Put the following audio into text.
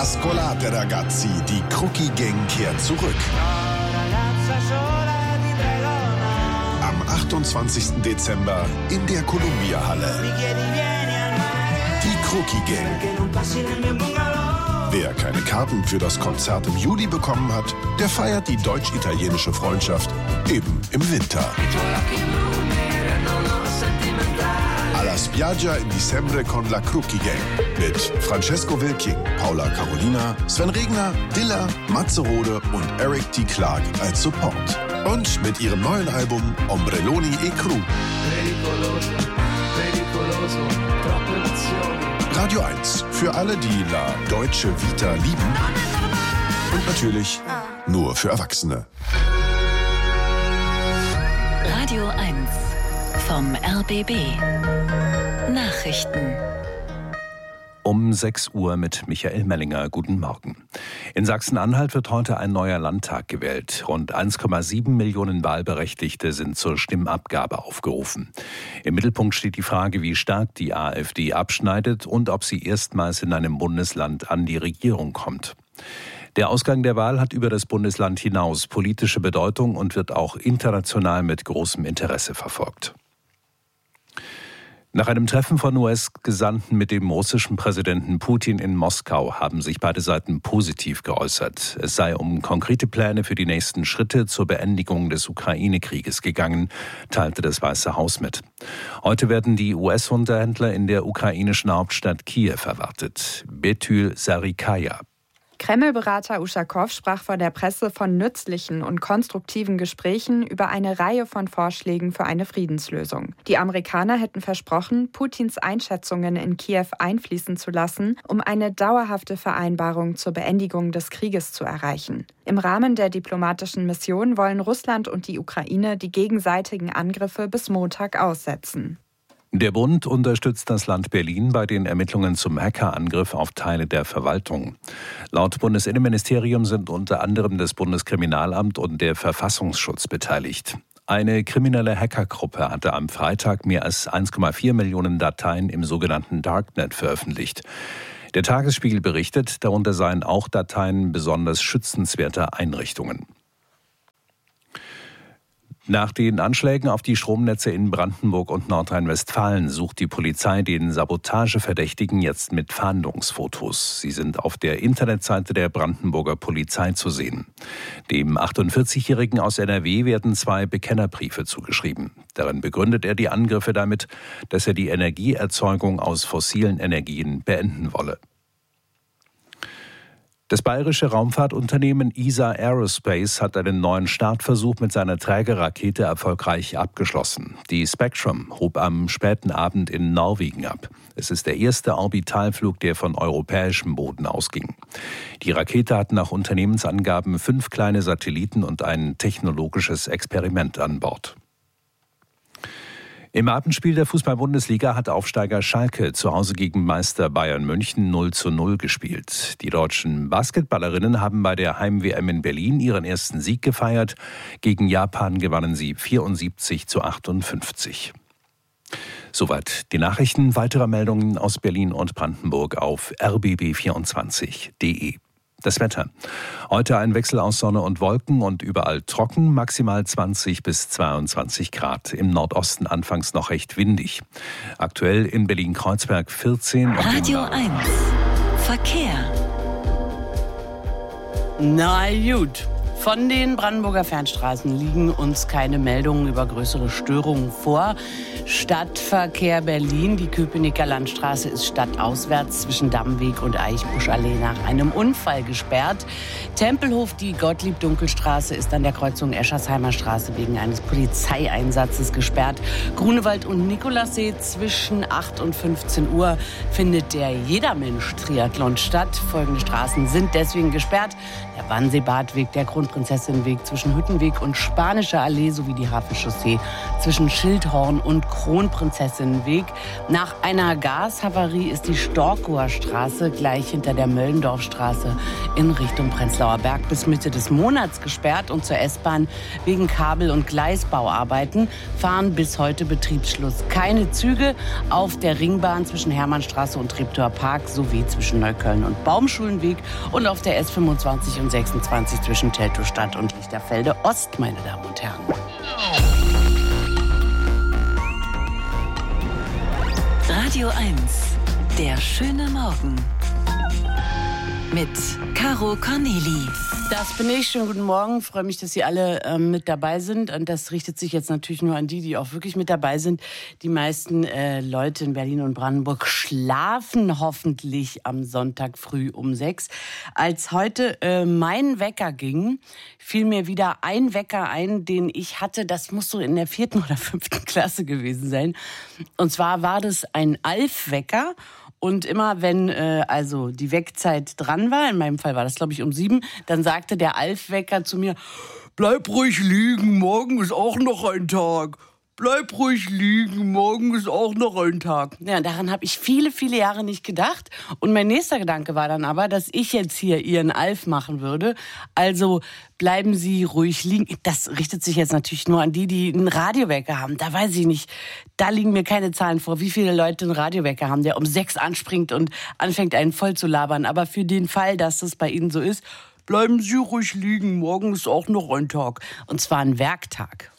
Ascolate ragazzi, die Crookie Gang kehrt zurück. Am 28. Dezember in der Columbia-Halle. Die Crookie Gang. Wer keine Karten für das Konzert im Juli bekommen hat, der feiert die deutsch-italienische Freundschaft eben im Winter. Alla spiaggia in dicembre con la Crookie Gang. Mit Francesco Wilking, Paula Carolina, Sven Regner, Dilla, Matze Rode und Eric T. Clark als Support. Und mit ihrem neuen Album Ombrelloni e Cru. Radio 1 für alle, die La Deutsche Vita lieben. Und natürlich nur für Erwachsene. Radio 1 vom RBB. Nachrichten. Um 6 Uhr mit Michael Mellinger. Guten Morgen. In Sachsen-Anhalt wird heute ein neuer Landtag gewählt. Rund 1,7 Millionen Wahlberechtigte sind zur Stimmabgabe aufgerufen. Im Mittelpunkt steht die Frage, wie stark die AfD abschneidet und ob sie erstmals in einem Bundesland an die Regierung kommt. Der Ausgang der Wahl hat über das Bundesland hinaus politische Bedeutung und wird auch international mit großem Interesse verfolgt. Nach einem Treffen von US-Gesandten mit dem russischen Präsidenten Putin in Moskau haben sich beide Seiten positiv geäußert. Es sei um konkrete Pläne für die nächsten Schritte zur Beendigung des Ukraine-Krieges gegangen, teilte das Weiße Haus mit. Heute werden die US-Unterhändler in der ukrainischen Hauptstadt Kiew erwartet. Betül Sarikaya. Kreml-Berater Uschakow sprach vor der Presse von nützlichen und konstruktiven Gesprächen über eine Reihe von Vorschlägen für eine Friedenslösung. Die Amerikaner hätten versprochen, Putins Einschätzungen in Kiew einfließen zu lassen, um eine dauerhafte Vereinbarung zur Beendigung des Krieges zu erreichen. Im Rahmen der diplomatischen Mission wollen Russland und die Ukraine die gegenseitigen Angriffe bis Montag aussetzen. Der Bund unterstützt das Land Berlin bei den Ermittlungen zum Hackerangriff auf Teile der Verwaltung. Laut Bundesinnenministerium sind unter anderem das Bundeskriminalamt und der Verfassungsschutz beteiligt. Eine kriminelle Hackergruppe hatte am Freitag mehr als 1,4 Millionen Dateien im sogenannten Darknet veröffentlicht. Der Tagesspiegel berichtet, darunter seien auch Dateien besonders schützenswerter Einrichtungen. Nach den Anschlägen auf die Stromnetze in Brandenburg und Nordrhein-Westfalen sucht die Polizei den Sabotageverdächtigen jetzt mit Fahndungsfotos. Sie sind auf der Internetseite der Brandenburger Polizei zu sehen. Dem 48-Jährigen aus NRW werden 2 Bekennerbriefe zugeschrieben. Darin begründet er die Angriffe damit, dass er die Energieerzeugung aus fossilen Energien beenden wolle. Das bayerische Raumfahrtunternehmen ESA Aerospace hat einen neuen Startversuch mit seiner Trägerrakete erfolgreich abgeschlossen. Die Spectrum hob am späten Abend in Norwegen ab. Es ist der erste Orbitalflug, der von europäischem Boden ausging. Die Rakete hat nach Unternehmensangaben 5 kleine Satelliten und ein technologisches Experiment an Bord. Im Abendspiel der Fußball-Bundesliga hat Aufsteiger Schalke zu Hause gegen Meister Bayern München 0:0 gespielt. Die deutschen Basketballerinnen haben bei der Heim-WM in Berlin ihren ersten Sieg gefeiert. Gegen Japan gewannen sie 74:58. Soweit die Nachrichten. Weitere Meldungen aus Berlin und Brandenburg auf rbb24.de. Das Wetter. Heute ein Wechsel aus Sonne und Wolken und überall trocken, maximal 20 bis 22 Grad. Im Nordosten anfangs noch recht windig. Aktuell in Berlin-Kreuzberg 14. Radio 1. Verkehr. Na gut. Von den Brandenburger Fernstraßen liegen uns keine Meldungen über größere Störungen vor. Stadtverkehr Berlin, die Köpenicker Landstraße ist stadtauswärts zwischen Dammweg und Eichbuschallee nach einem Unfall gesperrt. Tempelhof, die Gottlieb-Dunkelstraße ist an der Kreuzung Eschersheimer Straße wegen eines Polizeieinsatzes gesperrt. Grunewald und Nikolassee zwischen 8 und 15 Uhr findet der Jedermensch-Triathlon statt. Folgende Straßen sind deswegen gesperrt: der Wannseebadweg, der Kronprinzessin Kronprinzessinnenweg zwischen Hüttenweg und Spanische Allee sowie die Hafenchaussee zwischen Schildhorn und Kronprinzessinnenweg. Nach einer Gashavarie ist die Storkower Straße gleich hinter der Möllendorfstraße in Richtung Prenzlauer Berg bis Mitte des Monats gesperrt und zur S-Bahn wegen Kabel- und Gleisbauarbeiten fahren bis heute Betriebsschluss. Keine Züge auf der Ringbahn zwischen Hermannstraße und Treptower Park sowie zwischen Neukölln und Baumschulenweg und auf der S25 und 26 zwischen Teltowstadt und Lichterfelde Ost, meine Damen und Herren. Radio 1, der schöne Morgen. Mit Caro Corneli. Das bin ich. Schönen guten Morgen. Ich freue mich, dass Sie alle mit dabei sind. Und das richtet sich jetzt natürlich nur an die auch wirklich mit dabei sind. Die meisten Leute in Berlin und Brandenburg schlafen hoffentlich am Sonntag früh um 6. Als heute mein Wecker ging, fiel mir wieder ein Wecker ein, den ich hatte. Das muss so in der 4. oder 5. Klasse gewesen sein. Und zwar war das ein Alf-Wecker. Und immer wenn also die Weckzeit dran war, in meinem Fall war das, glaube ich, um 7, dann sagte der Alf-Wecker zu mir, bleib ruhig liegen, morgen ist auch noch ein Tag. Bleib ruhig liegen, morgen ist auch noch ein Tag. Ja, daran habe ich viele, viele Jahre nicht gedacht. Und mein nächster Gedanke war dann aber, dass ich jetzt hier Ihren Alf machen würde. Also bleiben Sie ruhig liegen. Das richtet sich jetzt natürlich nur an die einen Radiowecker haben. Da weiß ich nicht, da liegen mir keine Zahlen vor, wie viele Leute einen Radiowecker haben, der um 6 anspringt und anfängt, einen voll zu labern. Aber für den Fall, dass das bei Ihnen so ist, bleiben Sie ruhig liegen, morgen ist auch noch ein Tag. Und zwar ein Werktag.